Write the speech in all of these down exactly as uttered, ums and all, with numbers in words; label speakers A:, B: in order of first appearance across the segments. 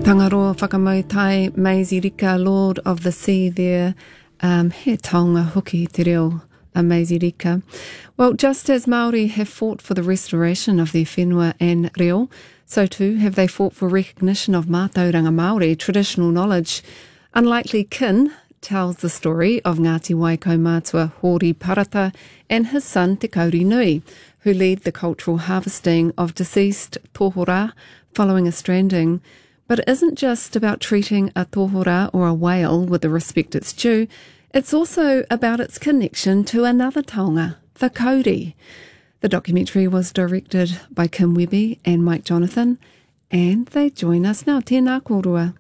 A: Tangaroa whakamautai, Maisie Rika, Lord of the Sea there. Um, he taonga hoki te reo, a Maisie Rika. Well, just as Māori have fought for the restoration of their whenua and reo, so too have they fought for recognition of mātauranga Māori traditional knowledge. Unlikely Kin tells the story of Ngāti Waikaumātua Hori Parata and his son Te Kauri Nui, who lead the cultural harvesting of deceased tohora following a stranding. But it isn't just about treating a tohora or a whale with the respect it's due, it's also about its connection to another taonga, the kauri. The documentary was directed by Kim Webby and Mike Jonathan, and they join us now. Tēnā kōrua.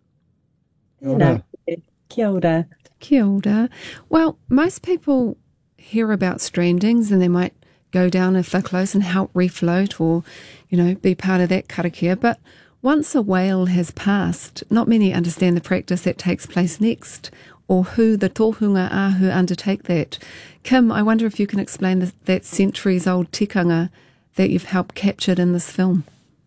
B: Tēnā. Kia ora.
A: Kia ora. Well, most people hear about strandings and they might go down if they're close and help refloat or, you know, be part of that karakia, but once a whale has passed, not many understand the practice that takes place next or who the tohunga are who undertake that. Kim, I wonder if you can explain the, that centuries-old tikanga that you've helped captured in this film.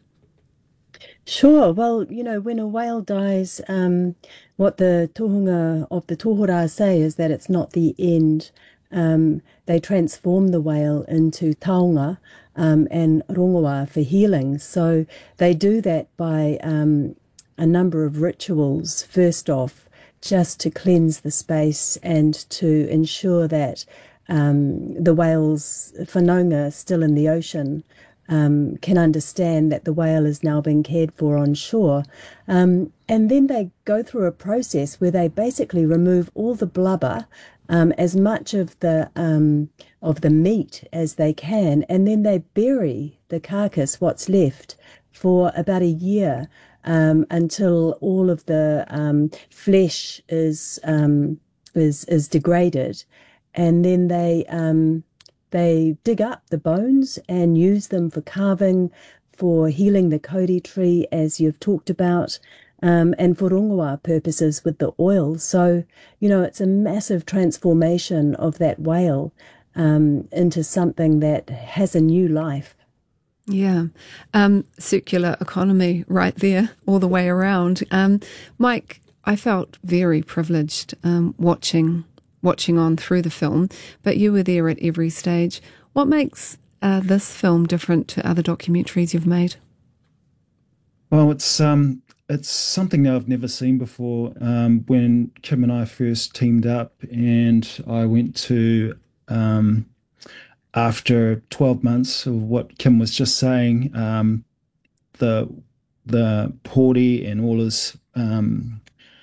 B: Sure. Well, you know, when a whale dies, um, what the tohunga of the tohora say is that it's not the end. Um, they transform the whale into taonga um, and rongoa for healing. So they do that by um, a number of rituals, first off, just to cleanse the space and to ensure that um, the whale's whanaunga still in the ocean um, can understand that the whale is now being cared for on shore. Um, and then they go through a process where they basically remove all the blubber, Um, as much of the um, of the meat as they can, and then they bury the carcass, what's left, for about a year um, until all of the um, flesh is um, is is degraded, and then they um, they dig up the bones and use them for carving, for healing the kauri tree, as you've talked about. Um, and for rongoa purposes with the oil. So, you know, it's a massive transformation of that whale um, into something that has a new life.
A: Yeah. Um, circular economy right there all the way around. Um, Mike, I felt very privileged um, watching watching on through the film, but you were there at every stage. What makes uh, this film different to other documentaries you've made?
C: Well, it's... Um It's something that I've never seen before. Um, when Kim and I first teamed up and I went to, um, after twelve months of what Kim was just saying, um, the the Hori and all his, um,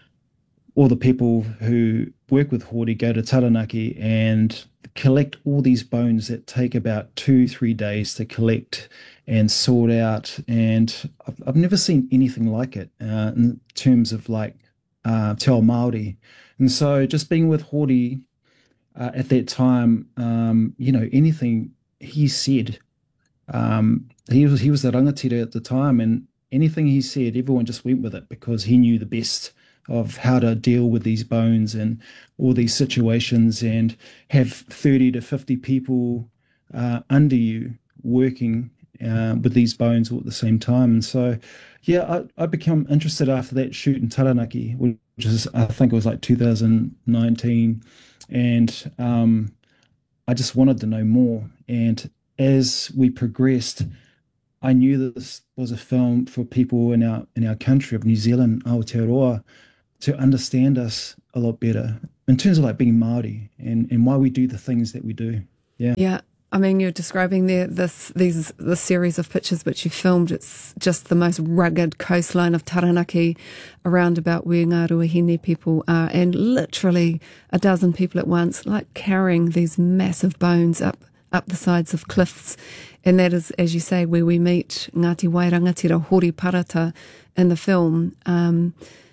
C: all the people who work with Hori go to Taranaki and collect all these bones that take about two, three days to collect and sort out. And I've, I've never seen anything like it uh, in terms of like uh, Te Ao Māori. And so just being with Hori uh, at that time, um, you know, anything he said, um, he was he was the rangatira at the time, and anything he said, everyone just went with it because he knew the best of how to deal with these bones and all these situations and have thirty to fifty people uh, under you working uh, with these bones all at the same time. And so, yeah, I, I became interested after that shoot in Taranaki, which is, I think it was like two thousand nineteen. And um, I just wanted to know more. And as we progressed, I knew that this was a film for people in our in our country of New Zealand, Aotearoa, to understand us a lot better in terms of like being Māori and, and why we do the things that we do. Yeah.
A: Yeah. I mean, you're describing there this these this series of pictures which you filmed. It's just the most rugged coastline of Taranaki, around about where Ngā Ruahine people are, and literally a dozen people at once, like carrying these massive bones up up the sides of cliffs. And that is, as you say, where we meet Ngāti Wairangatira Hori Parata in the film. Um,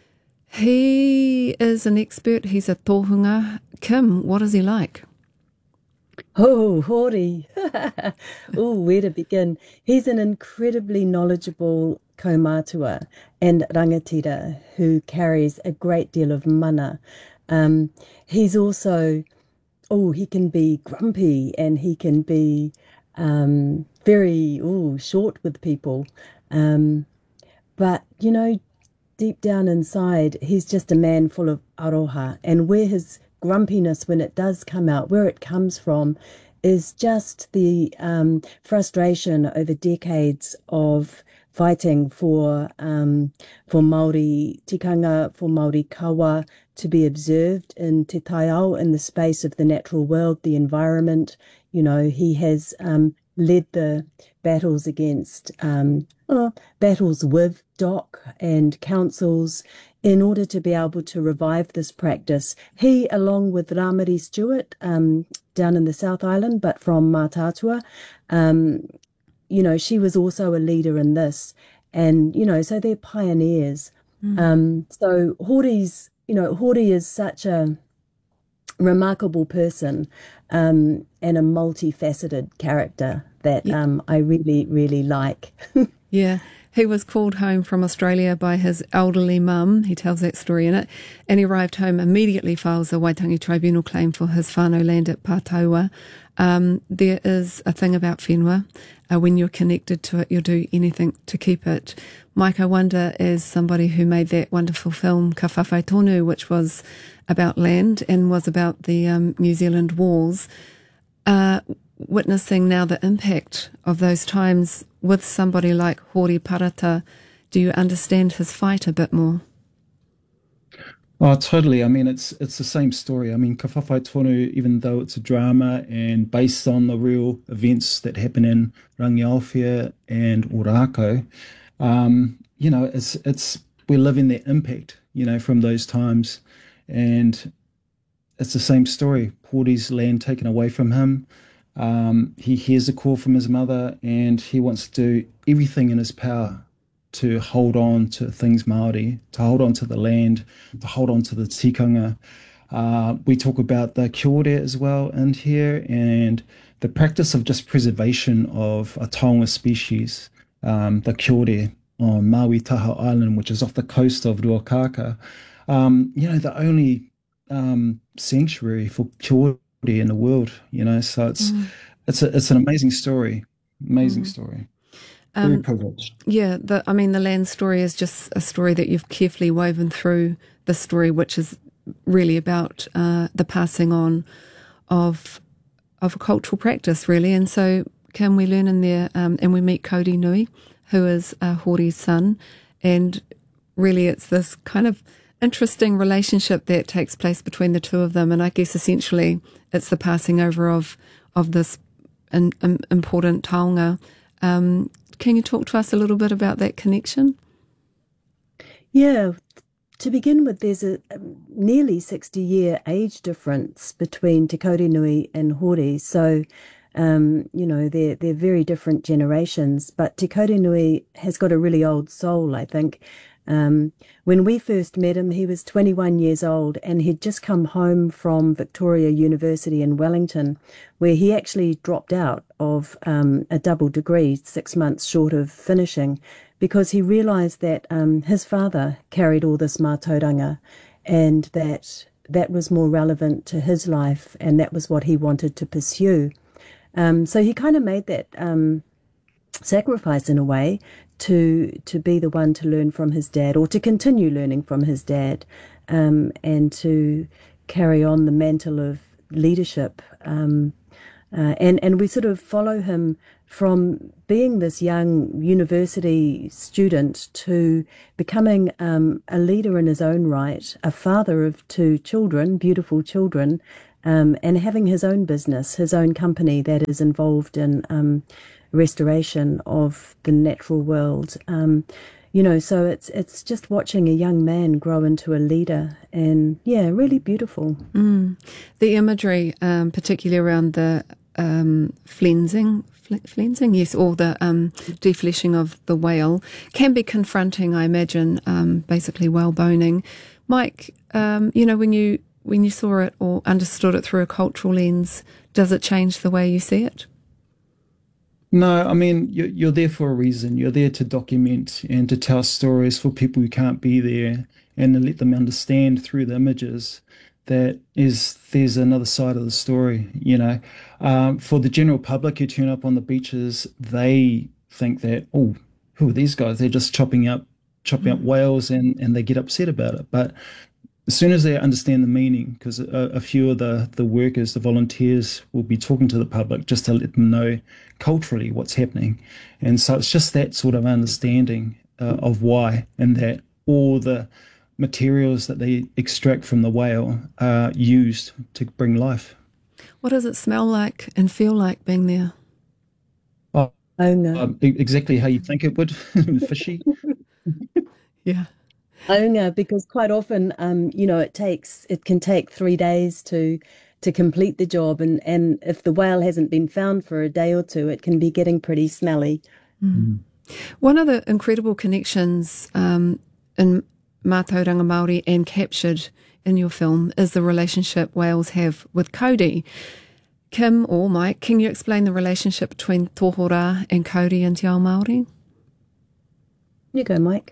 A: he is an expert. He's a tohunga. Kim, what is he like?
B: Oh, Hori. Oh, where to begin? He's an incredibly knowledgeable kaumātua and rangatira who carries a great deal of mana. Um, he's also, oh, he can be grumpy and he can be um, very oh, short with people. Um, but, you know, deep down inside, he's just a man full of aroha. And where his grumpiness, when it does come out, where it comes from, is just the um, frustration over decades of fighting for um, for Maori tikanga, for Maori kawa to be observed in Te Taiao, in the space of the natural world, the environment. You know, he has um, led the battles against, um, uh, battles with D O C and councils in order to be able to revive this practice. He, along with Ramari Stewart, um, down in the South Island, but from Mātātua, um, you know, she was also a leader in this. And, you know, so they're pioneers. Mm. Um, so Hori's, you know, Hori is such a remarkable person um, and a multifaceted character that yeah. um, I really, really like.
A: Yeah. He was called home from Australia by his elderly mum. He tells that story in it. And he arrived home, immediately files a Waitangi Tribunal claim for his whānau land at Pātaua. Um, there is a thing about whenua. Uh, when you're connected to it, you'll do anything to keep it. Mike, I wonder, as somebody who made that wonderful film, Ka Whawhai Tonu, which was about land and was about the um, New Zealand wars, uh, witnessing now the impact of those times with somebody like Hori Parata, do you understand his fight a bit more?
C: Oh, totally. I mean, it's it's the same story. I mean, Ka Whawhai Tonu, even though it's a drama and based on the real events that happen in Rangiaowhia and Ōrākau, um, you know, it's it's we're living the impact, you know, from those times, and it's the same story. Hori's land taken away from him. Um, he hears a call from his mother, and he wants to do everything in his power to hold on to things Māori, to hold on to the land, to hold on to the tikanga. Uh, we talk about the kia ore as well in here, and the practice of just preservation of a taonga species, um, the kia ore on Maui Taha Island, which is off the coast of Ruakaka. Um, you know, the only um, sanctuary for kia ore in the world, you know, so it's mm. it's a, it's an amazing story, amazing mm. story. Very um, privileged.
A: Yeah, the, I mean, the land story is just a story that you've carefully woven through the story, which is really about uh, the passing on of of a cultural practice, really. And so, can we learn in there? Um, and we meet Kauri Nui, who is uh, Hori's son, and really, it's this kind of interesting relationship that takes place between the two of them. And I guess essentially, it's the passing over of of this in, in, important taonga. Um, Can you talk to us a little bit about that connection?
B: Yeah, to begin with, there's a, a nearly sixty-year age difference between Te Kaurinui and Hori. So, um, you know, they're, they're very different generations. But Te Kaurinui has got a really old soul, I think. Um, when we first met him, he was twenty-one years old, and he'd just come home from Victoria University in Wellington, where he actually dropped out of um, a double degree six months short of finishing, because he realised that um, his father carried all this mātauranga, and that that was more relevant to his life, and that was what he wanted to pursue. Um, so he kind of made that um, sacrifice in a way to to be the one to learn from his dad, or to continue learning from his dad, um, and to carry on the mantle of leadership. Um, uh, and, and we sort of follow him from being this young university student to becoming um, a leader in his own right, a father of two children, beautiful children, um, and having his own business, his own company that is involved in um, restoration of the natural world. Um, you know, so it's it's just watching a young man grow into a leader, and yeah, really beautiful.
A: Mm. The imagery, um, particularly around the um, flensing, fl- flensing, yes, or the um, defleshing of the whale, can be confronting, I imagine. Um, basically, whale boning. Mike, um, you know, when you when you saw it or understood it through a cultural lens, does it change the way you see it?
C: No, I mean, you're, you're there for a reason. You're there to document and to tell stories for people who can't be there, and to let them understand through the images that is there's another side of the story, you know. Um, for the general public who turn up on the beaches, they think that, oh, who are these guys? They're just chopping up chopping up whales, and and they get upset about it. But as soon as they understand the meaning, because a, a few of the the workers, the volunteers, will be talking to the public just to let them know culturally what's happening, and so it's just that sort of understanding uh, of why, and that all the materials that they extract from the whale are used to bring life.
A: What does it smell like and feel like being there?
C: Oh,
B: Aunga.
C: um, e- exactly how you think it would, fishy.
A: Yeah.
B: Aunga, because quite often, um, you know, it takes it can take three days to to complete the job, and and if the whale hasn't been found for a day or two, it can be getting pretty smelly.
A: Mm. One of the incredible connections um, in Mātauranga Māori and captured in your film is the relationship whales have with Kauri. Kim or Mike, can you explain the relationship between tōhora and Kauri in Te Ao Māori?
B: You go, Mike.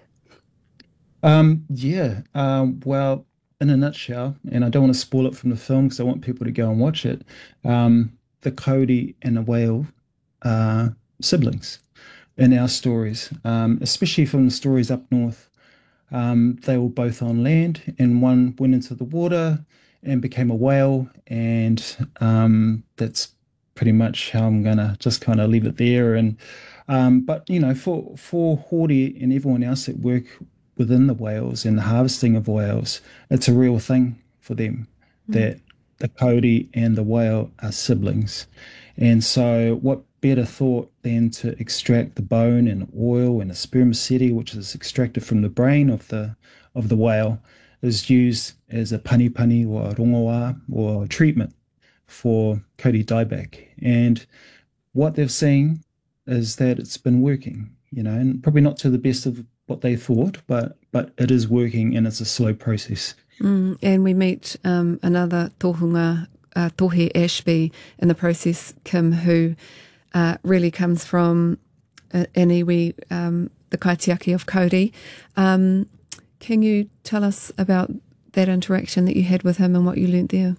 C: Um, yeah. Um, well, in a nutshell, and I don't want to spoil it from the film because I want people to go and watch it. Um, the Kauri and the whale are siblings in our stories, um, especially from the stories up north. Um, they were both on land, and one went into the water and became a whale, and um, that's pretty much how I'm gonna just kind of leave it there. And um, but you know, for for Hori and everyone else that work within the whales and the harvesting of whales, it's a real thing for them that the Kauri and the whale are siblings. And so, what better thought than to extract the bone and oil and a spermaceti, which is extracted from the brain of the of the whale, is used as a panipani or a rongoā or a treatment for Kauri dieback. And what they've seen is that it's been working, you know, and probably not to the best of what they thought, but but it is working, and it's a slow process.
A: Mm, and we meet um, another tohunga, uh, Tohe Ashby, in the process, Kim, who uh, really comes from uh, an iwi, um, the kaitiaki of Kauri. Um, can you tell us about that interaction that you had with him and what you learnt there?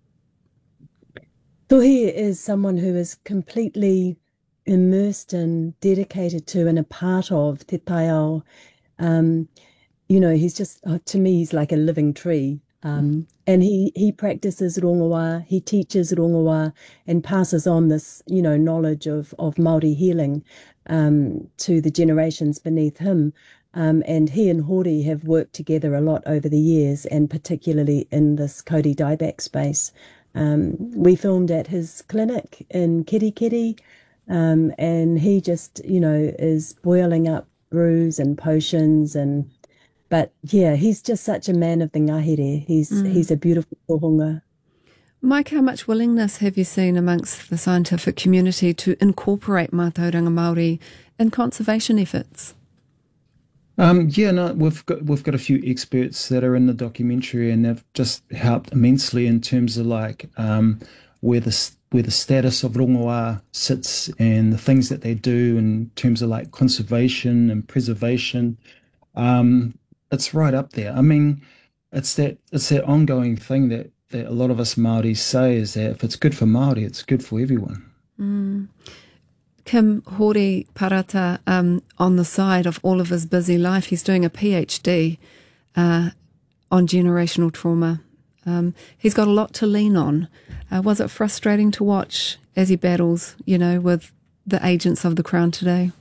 B: Tohe is someone who is completely immersed and dedicated to and a part of Te Taiao. Um, you know, he's just, oh, to me, he's like a living tree. Um, and he, he practices rongoā, he teaches rongoā and passes on this, you know, knowledge of, of Māori healing um, to the generations beneath him. Um, and he and Hori have worked together a lot over the years, and particularly in this Kauri dieback space. Um, we filmed at his clinic in Kirikiri, um, and he just, you know, is boiling up brews and potions and But yeah, he's just such a man of the ngahere. He's mm. he's a beautiful tohunga.
A: Mike, how much willingness have you seen amongst the scientific community to incorporate Mātauranga Māori in conservation efforts?
C: Um, yeah, no, we've got we've got a few experts that are in the documentary, and they've just helped immensely in terms of like um, where the where the status of rongoā sits and the things that they do in terms of like conservation and preservation. Um, it's right up there. I mean, it's that it's that ongoing thing that, that a lot of us Māori say is that if it's good for Māori, it's good for everyone.
A: Mm. Kim Hori Parata, um, on the side of all of his busy life, he's doing a PhD uh, on generational trauma. Um, he's got a lot to lean on. Uh, was it frustrating to watch as he battles, you know, with the agents of the Crown today?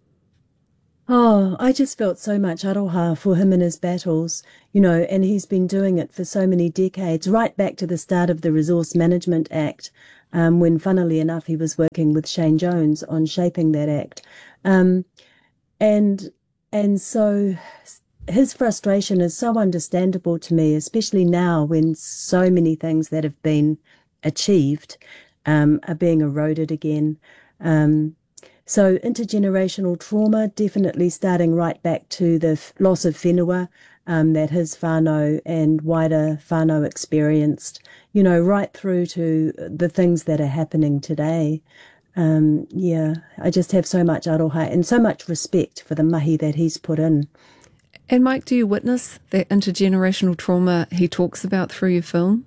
B: Oh, I just felt so much aroha for him in his battles, you know, and he's been doing it for so many decades, right back to the start of the Resource Management Act, um, when, funnily enough, he was working with Shane Jones on shaping that act. Um, and and so his frustration is so understandable to me, especially now when so many things that have been achieved um, are being eroded again. Um So intergenerational trauma, definitely starting right back to the loss of whenua um, that his whānau and wider whānau experienced, you know, right through to the things that are happening today. Um, yeah, I just have so much aroha and so much respect for the mahi that he's put in.
A: And Mike, do you witness that intergenerational trauma he talks about through your film?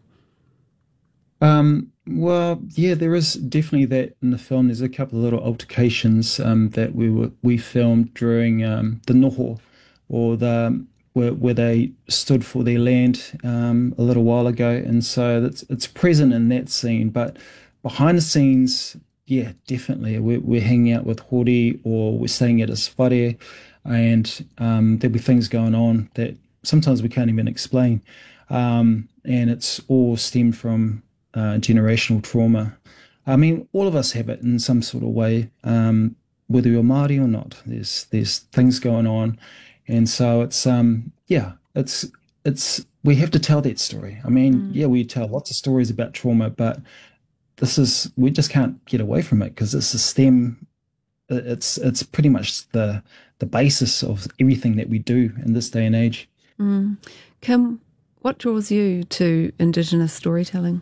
C: Um, well, yeah, there is definitely that in the film. There's a couple of little altercations um, that we were we filmed during um, the noho or the where, where they stood for their land um, a little while ago, and so it's it's present in that scene. But behind the scenes, yeah, definitely, we're, we're hanging out with Hori or we're staying at his whare, and um, there'll be things going on that sometimes we can't even explain, um, and it's all stemmed from uh, generational trauma. I mean, all of us have it in some sort of way, um, whether you're Māori or not. There's there's things going on, and so it's um yeah, it's it's we have to tell that story. I mean,
A: Mm.
C: yeah, we tell lots of stories about trauma, but this is we just can't get away from it because it's a stem. It's it's pretty much the the basis of everything that we do in this day and age.
A: Mm. Kim, what draws you to Indigenous storytelling?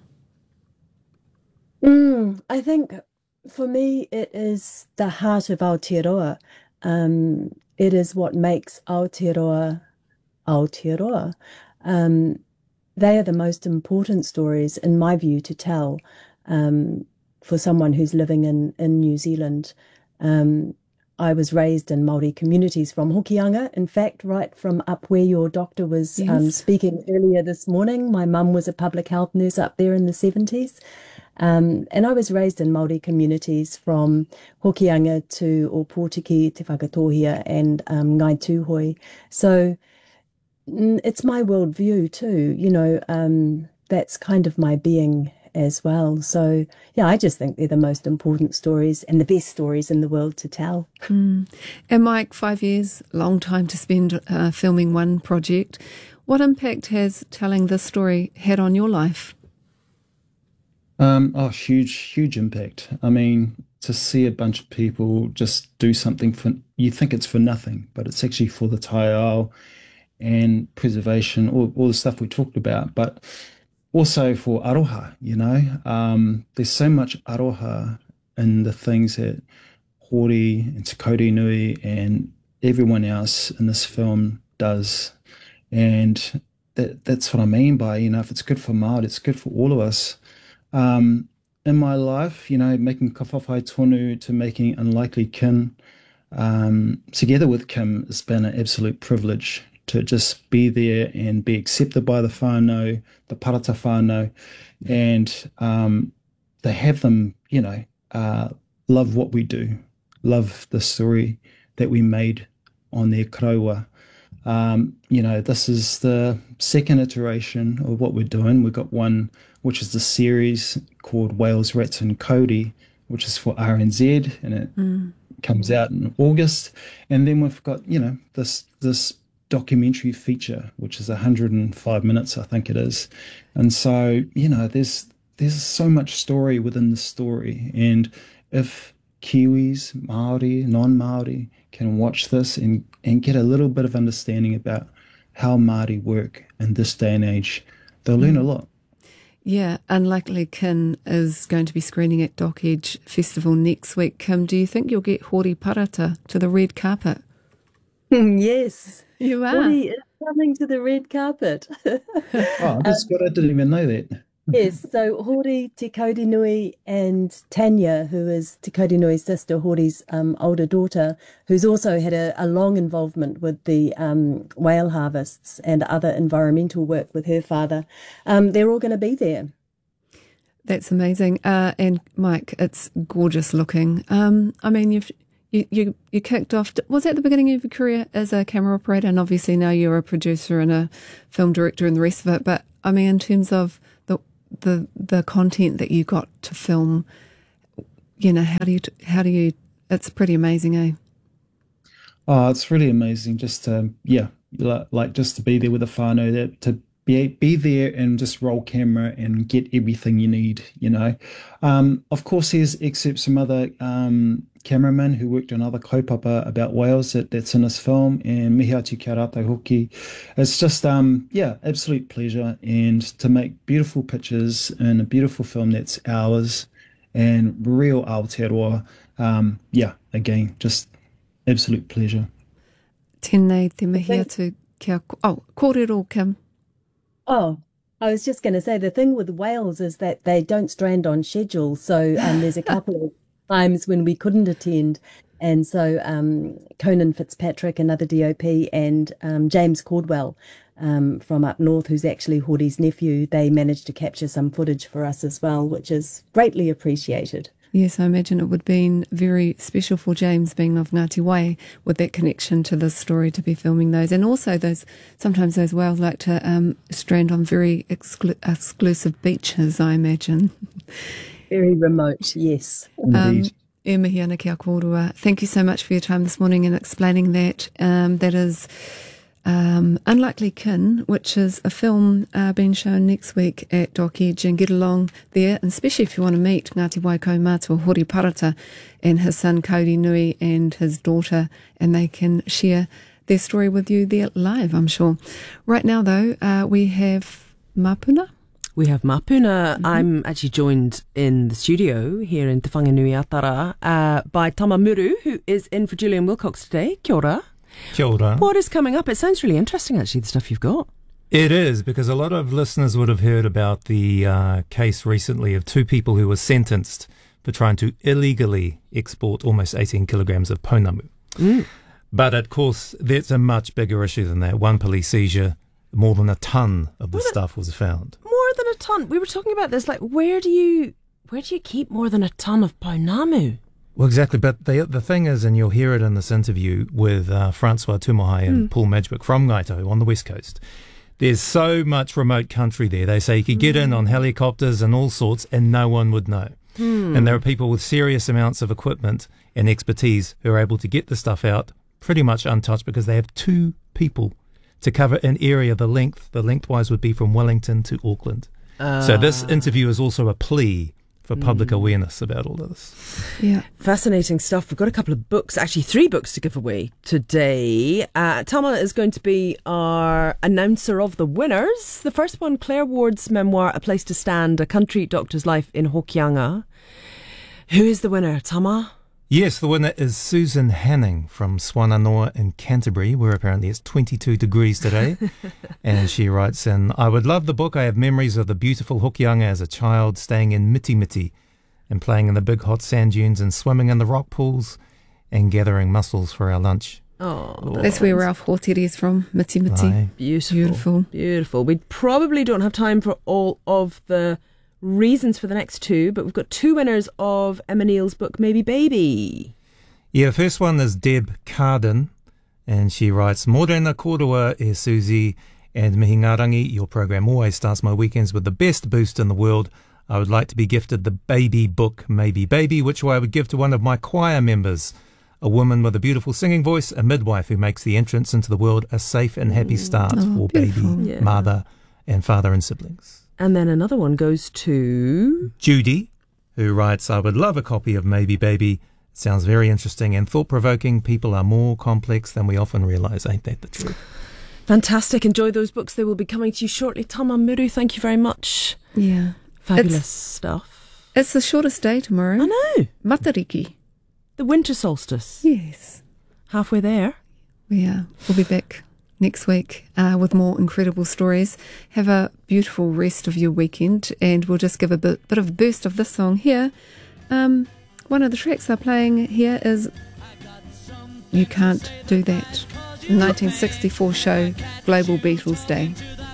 B: Mm, I think for me, it is the heart of Aotearoa. Um, it is what makes Aotearoa Aotearoa. Um, they are the most important stories, in my view, to tell um, for someone who's living in, in New Zealand. Um, I was raised in Māori communities from Hokianga. In fact, right from up where your doctor was um,
A: Yes.
B: speaking earlier this morning, my mum was a public health nurse up there in the seventies. Um, and I was raised in Māori communities from Hokianga to Opotiki, Te Whakatohia, and um, Ngai Tūhoi. So mm, it's my worldview too, you know, um, that's kind of my being as well. So yeah, I just think they're the most important stories and the best stories in the world to tell.
A: Mm. And Mike, five years, long time to spend uh, filming one project. What impact has telling this story had on your life?
C: Um, oh, huge, huge impact. I mean, to see a bunch of people just do something for you think it's for nothing, but it's actually for the taiao and preservation, all, all the stuff we talked about, but also for aroha, you know. Um, there's so much aroha in the things that Hori and Te Kauri Nui and everyone else in this film does. And that that's what I mean by, you know, if it's good for Māori, it's good for all of us. Um, in my life, you know, making ka whawhai tonu to making Unlikely Kin, um, together with Kim, it's been an absolute privilege to just be there and be accepted by the whānau, the parata whānau, and um, they have them, you know, uh, love what we do, love the story that we made on their karaua. Um, you know, this is the second iteration of what we're doing. We've got one which is the series called Whales, Rats and Cody, which is for R N Z, and it
A: Mm.
C: comes out in August. And then we've got, you know, this this documentary feature, which is one hundred five minutes, I think it is. And so, you know, there's there's so much story within the story. And if Kiwis, Maori, non-Maori can watch this and, and get a little bit of understanding about how Māori work in this day and age, they'll learn a
A: Mm.
C: lot.
A: Yeah, Unlikely Kin is going to be screening at Doc Edge Festival next week. Kim, do you think you'll get Hori Parata to the red carpet?
B: Yes,
A: You are.
B: Hori is coming to the red carpet.
C: Oh, that's
B: Um,
C: good. I didn't even know that.
B: Yes, so Hori, Te Kauri Nui, and Tanya, who is Te Kauri Nui's sister, Hori's um, older daughter, who's also had a, a long involvement with the um, whale harvests and other environmental work with her father. Um, they're all going to be there.
A: That's amazing. Uh, and Mike, it's gorgeous looking. Um, I mean, you've you, you you kicked off. Was that the beginning of your career as a camera operator? And obviously now you're a producer and a film director and the rest of it. But I mean, in terms of the the the content that you got to film, you know, how do you how do you? It's pretty amazing, eh?
C: Oh, it's really amazing just to, yeah, li- like just to be there with a whānau, that to be be there and just roll camera and get everything you need, you know. Um, of course, there's excerpts from other um, cameramen who worked on other kaupapa about whales that, that's in this film, and mihi atu kia rātou hoki. It's just, um, yeah, absolute pleasure, and to make beautiful pictures in a beautiful film that's ours and real Aotearoa. Um, yeah, again, just absolute pleasure.
A: Tēnei te
B: I
A: mihi
B: think,
A: atu kia... ko- Oh, kōrero, Kim.
B: oh, I was just going to say the thing with whales is that they don't strand on schedule. So um, there's a couple of times when we couldn't attend. And so um, Conan Fitzpatrick, another D O P, and um, James Cordwell um, from up north, who's actually Hori's nephew, they managed to capture some footage for us as well, which is greatly appreciated.
A: Yes, I imagine it would have been very special for James, being of Ngāti Wai, with that connection to this story, to be filming those. And also those, sometimes those whales like to um, strand on very exclu- exclusive beaches, I imagine.
B: Very remote, yes.
A: Um, e mihi ana ki a kōrua. Thank you so much for your time this morning in explaining that. Um, that is um, Unlikely Kin, which is a film uh, being shown next week at Doc Edge, and get along there, and especially if you want to meet Ngāti Wai Kaumātua Hori Parata and his son Kauri Nui and his daughter, and they can share their story with you there live, I'm sure. Right now, though, uh, we have Mapuna.
D: We have Mapuna. Mm-hmm. I'm actually joined in the studio here in Te Whanganui Atara uh, by Tama Muru, who is in for Julian Wilcox today. Kia ora.
E: Kia ora.
D: What is coming up? It sounds really interesting, actually, the stuff you've got.
E: It is, because a lot of listeners would have heard about the uh, case recently of two people who were sentenced for trying to illegally export almost eighteen kilograms of pounamu.
D: Mm.
E: But, of course, that's a much bigger issue than that. One police seizure, more than a tonne of the
D: More than-
E: stuff was found.
D: More than a ton. We were talking about this, like, where do you where do you keep more than a ton of pounamu?
E: Well, exactly. But the the thing is, and you'll hear it in this interview with uh, Francois Tumohai and
D: Mm.
E: Paul Madgwick from Ngaito on the West Coast, there's so much remote country there. They say you could get in on helicopters and all sorts and no one would know.
D: Hmm.
E: And there are people with serious amounts of equipment and expertise who are able to get the stuff out pretty much untouched because they have two people to cover an area the length, the lengthwise would be from Wellington to Auckland. So this interview is also a plea for public
D: Mm.
E: awareness about all of this.
A: Yeah.
D: Fascinating stuff. We've got a couple of books, actually three books to give away today. Uh, Tama is going to be our announcer of the winners. The first one, Claire Ward's memoir, A Place to Stand, A Country Doctor's Life in Hokianga. Who is the winner, Tama?
E: Yes, the winner is Susan Hanning from Swannanoa in Canterbury, where apparently it's twenty-two degrees today. And she writes in, I would love the book. I have memories of the beautiful Hokianga as a child, staying in Miti Miti and playing in the big hot sand dunes and swimming in the rock pools and gathering mussels for our lunch.
D: Oh,
A: That's where Ralph Hōtiri is from, Miti Miti.
E: Aye.
D: beautiful.
A: Beautiful.
D: Beautiful. We probably don't have time for all of the reasons for the next two, but we've got two winners of Emma Neal's book, Maybe Baby.
E: Yeah, the first one is Deb Carden, and she writes, Morena kōrua e Susie and mihi ngā rangi. Your program always starts my weekends with the best boost in the world. I would like to be gifted the baby book, Maybe Baby, which I would give to one of my choir members, a woman with a beautiful singing voice, a midwife who makes the entrance into the world a safe and happy start
A: Oh,
E: for
A: beautiful.
E: baby,
D: Yeah.
E: mother, and father and siblings.
D: And then another one goes to...
E: Judy, who writes, I would love a copy of Maybe Baby. It sounds very interesting and thought-provoking. People are more complex than we often realise. Ain't that the truth?
D: Fantastic. Enjoy those books. They will be coming to you shortly. Tama Muru, thank you very much.
A: Yeah.
D: Fabulous
A: It's-
D: stuff.
A: It's the shortest day tomorrow.
D: I know.
A: Matariki.
D: The winter solstice.
A: Yes.
D: Halfway there.
A: We are. We'll be back next week uh, with more incredible stories. Have a beautiful rest of your weekend, and we'll just give a bit, bit of a burst of this song here. Um, one of the tracks they're playing here is You Can't Do That, the nineteen sixty-four show Global Beatles Day.